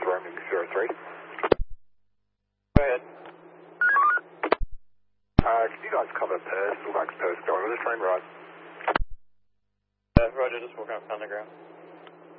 with Roaming 03. Go ahead. Can you guys cover Perth, Silvax Perth, going with the train ride? Roger, just walking up underground.